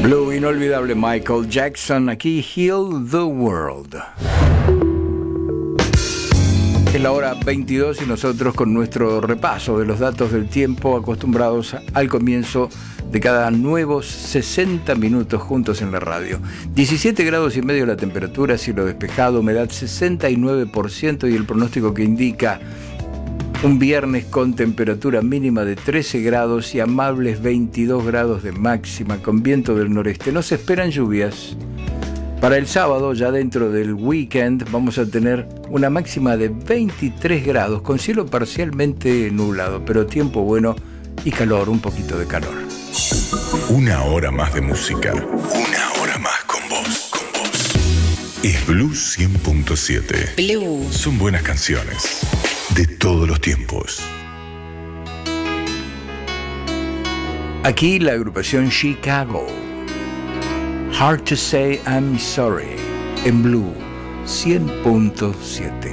Blue, inolvidable Michael Jackson, aquí Heal the World. Es la hora 22 y nosotros con nuestro repaso de los datos del tiempo, acostumbrados al comienzo de cada nuevos 60 minutos juntos en la radio. 17 grados y medio la temperatura, cielo despejado, humedad 69% y el pronóstico que indica un viernes con temperatura mínima de 13 grados y amables 22 grados de máxima, con viento del noreste. No se esperan lluvias. Para el sábado, ya dentro del weekend, vamos a tener una máxima de 23 grados, con cielo parcialmente nublado, pero tiempo bueno y calor, un poquito de calor. Una hora más de música. Una hora más con vos. Es Blue 100.7. Blue. Son buenas canciones de todos los tiempos. Aquí la agrupación Chicago. Hard to Say I'm Sorry, en Blue 100.7.